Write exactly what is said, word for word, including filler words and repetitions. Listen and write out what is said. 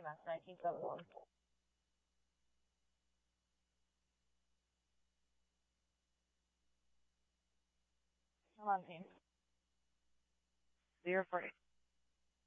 famous, nineteen seventy-one. Come on, team. Zero forty.